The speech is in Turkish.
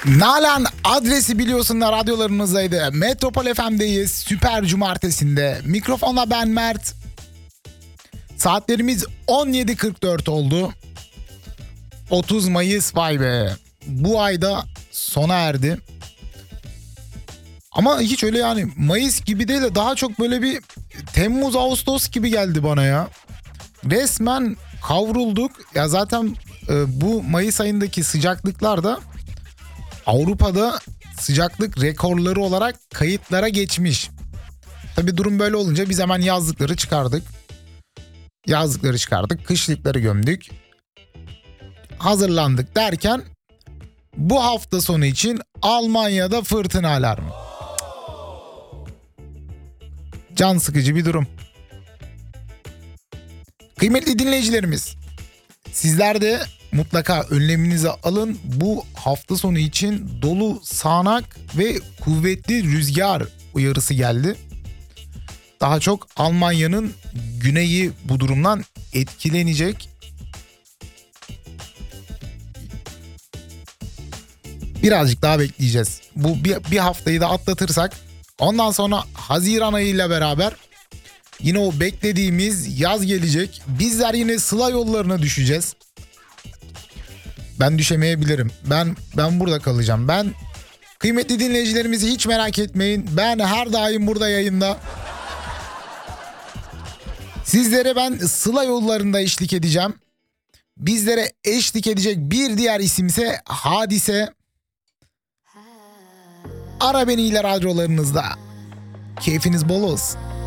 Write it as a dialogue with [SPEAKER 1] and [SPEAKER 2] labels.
[SPEAKER 1] Nalan adresi biliyorsunlar, radyolarımızdaydı. Metropol FM'deyiz. Süper Cumartesi'nde. Mikrofonla ben Mert. Saatlerimiz 17.44 oldu. 30 Mayıs, vay be. Bu ayda sona erdi. Ama hiç öyle yani Mayıs gibi değil de daha çok böyle bir Temmuz, Ağustos gibi geldi bana ya. Resmen kavrulduk. Ya zaten bu Mayıs ayındaki sıcaklıklar da Avrupa'da sıcaklık rekorları olarak kayıtlara geçmiş. Tabii durum böyle olunca biz hemen yazlıkları çıkardık. Kışlıkları gömdük. Hazırlandık derken bu hafta sonu için Almanya'da fırtına alarmı. Can sıkıcı bir durum. Kıymetli dinleyicilerimiz, sizler de mutlaka önleminizi alın. Bu hafta sonu için dolu, sağanak ve kuvvetli rüzgar uyarısı geldi. Daha çok Almanya'nın güneyi bu durumdan etkilenecek. Birazcık daha bekleyeceğiz. Bu bir haftayı da atlatırsak ondan sonra Haziran ayıyla beraber yine o beklediğimiz yaz gelecek. Bizler yine sıla yollarına düşeceğiz. Ben düşemeyebilirim. Ben burada kalacağım. Kıymetli dinleyicilerimizi hiç merak etmeyin. Ben her daim burada yayında. Sizlere ben sıla yollarında eşlik edeceğim. Bizlere eşlik edecek bir diğer isimse Hadise. Ara beni ile radyolarınızda. Keyfiniz bol olsun.